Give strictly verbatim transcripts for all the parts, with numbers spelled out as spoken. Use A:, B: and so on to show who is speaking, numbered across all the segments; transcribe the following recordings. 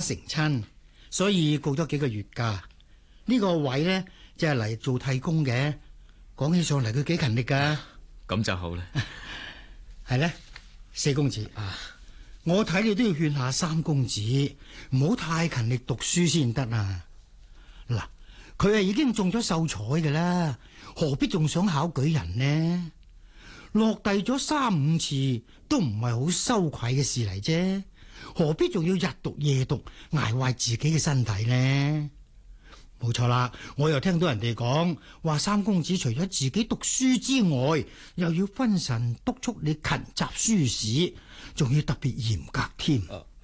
A: 成親，所以告咗幾個月假。呢、呢個位咧就係嚟做替工嘅。講起上嚟，佢幾勤力噶。
B: 咁就好啦。
A: 係咧，四公子啊，我睇你都要勸下三公子，唔好太勤力讀書先得啊。嗱，佢係已經中咗秀才嘅啦，何必仲想考舉人呢？落第咗三五次都唔係好羞愧嘅事嚟啫，何必仲要日讀夜讀，捱壞自己嘅身體呢？冇錯啦，我又聽到人哋講話，三公子除咗自己讀書之外，又要分神督促你勤習書史，仲要特別嚴格添。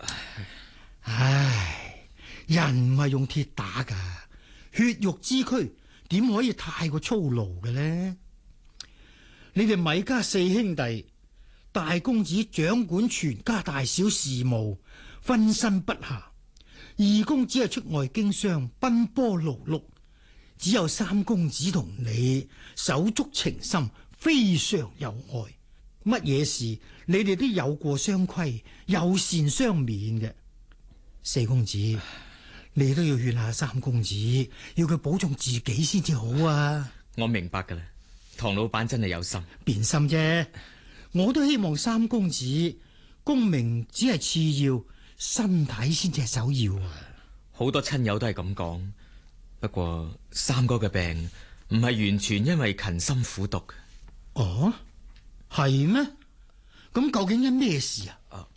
A: 唉，人唔係用鐵打噶，血肉之軀點可以太過操勞嘅呢？你哋米家四兄弟，大公子掌管全家大小事務，分身不暇。二公子係出外經商，奔波勞碌，只有三公子同你手足情深，非常有愛。乜嘢事你哋都有過相規，友善相勉嘅。四公子，你都要勸下三公子，要佢保重自己先至好啊。
B: 我明白噶啦，唐老闆真係有心。
A: 變心啫，我都希望三公子功名只係次要，身體先至係首要啊！
B: 好多親友都係咁講，不過三哥嘅病唔係完全因為勤心苦讀。
A: 哦，係咩？咁究竟因咩事啊？
B: 啊，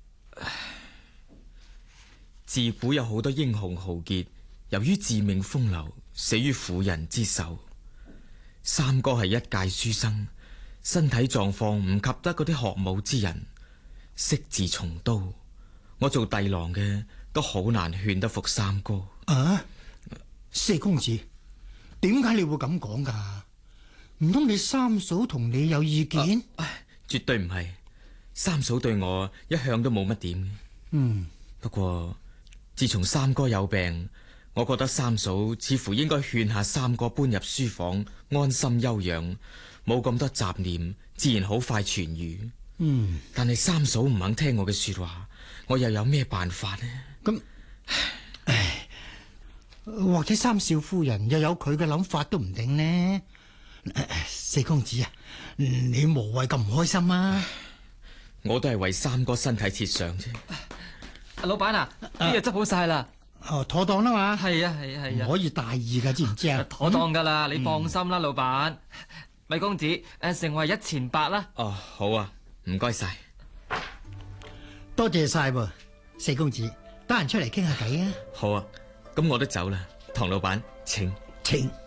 B: 自古有好多英雄豪傑，由於自命風流，死於婦人之手。三哥係一介書生，身體狀況唔及得嗰啲學武之人，惜字從刀。我做弟郎嘅都好難勸得服三哥。
A: 啊，四公子，點解你會咁講噶？唔通你三嫂同你有意見？
B: 啊，絕對唔係，三嫂對我一向都冇乜點。
A: 嗯，
B: 不過自從三哥有病，我覺得三嫂似乎應該勸下三哥搬入書房安心休養，冇咁多雜念，自然好快痊愈。
A: 嗯，
B: 但係三嫂唔肯聽我嘅說話，我又有咩辦法呢？
A: 咁，唉，或者三少夫人又有佢嘅諗法都唔定呢。四公子啊，你無謂咁唔開心啊！
B: 我都係為三哥身體設想啫。
C: 阿老闆啊，啲嘢執好晒啦。
A: 哦，妥當啦嘛。
C: 係啊係啊係啊，
A: 唔可以大意噶，知唔知啊？
C: 妥當噶啦，你放心啦，
A: 嗯、
C: 老闆。米公子，誒，成為一錢八啦。
B: 哦，好啊，唔該晒，
A: 多謝晒噃，四公子，得閒出嚟傾下偈啊。
B: 好啊，咁我都走啦，唐老闆，請
A: 請。